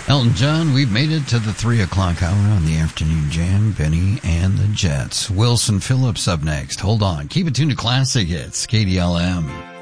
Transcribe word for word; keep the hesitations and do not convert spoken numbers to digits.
Elton John, we've made it to the three o'clock hour on the Afternoon Jam. Benny and the Jets. Wilson Phillips up next. Hold on. Keep it tuned to Classic Hits, K D L M.